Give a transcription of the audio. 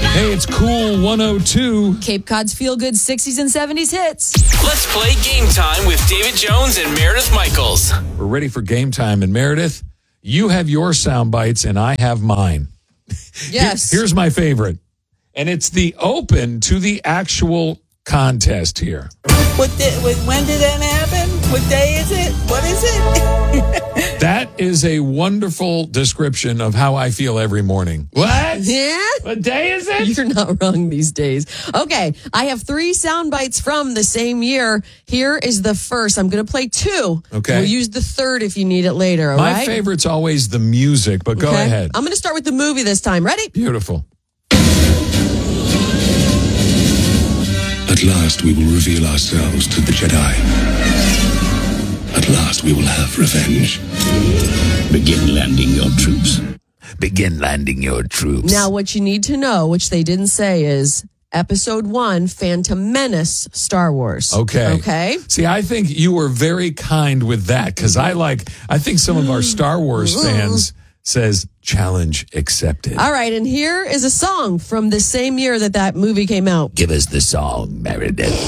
Hey, it's Cool 102. Cape Cod's feel-good 60s and 70s hits. Let's play Game Time with David Jones and Meredith Michaels. We're ready for game time. And Meredith, you have your sound bites and I have mine. Yes. Here's my favorite. And it's the open to the actual contest here. When did that happen? What day is it? What is it? That is a wonderful description of how I feel every morning. What? Yeah? What day is it? You're not wrong these days. Okay, I have 3 sound bites from the same year. Here is the first. I'm going to play 2. Okay. We'll use the third if you need it later, all My right? favorite's always the music, but go Okay. ahead. I'm going to start with the movie this time. Ready? Beautiful. At last we will reveal ourselves to the Jedi. At last we will have revenge. Begin landing your troops. Begin landing your troops. Now, what you need to know, which they didn't say, is Episode 1, Phantom Menace, Star Wars. Okay. Okay? See, I think you were very kind with that because I think some of our Star Wars fans says challenge accepted. All right, and here is a song from the same year that movie came out. Give us the song, Meredith.